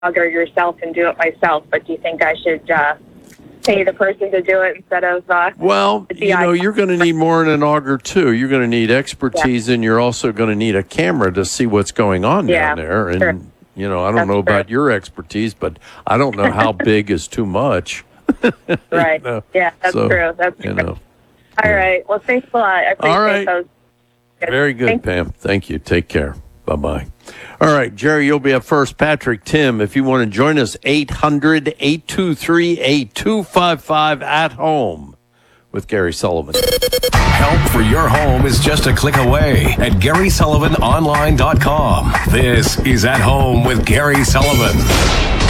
auger yourself and do it myself, but do you think I should pay the person to do it instead of Well, you're going to need more than an auger, too. You're going to need expertise, and you're also going to need a camera to see what's going on down there. And, sure. I don't know about your expertise, but I don't know how big is too much. Right. Yeah, that's true. That's true. All right. Well, thanks a lot. I appreciate those. Very good, Pam. Thank you. Take care. Bye-bye. All right, Jerry, you'll be up first. Patrick, Tim, if you want to join us, 800-823-8255 at home with Gary Sullivan. Help for your home is just a click away at GarySullivanOnline.com. This is At Home with Gary Sullivan.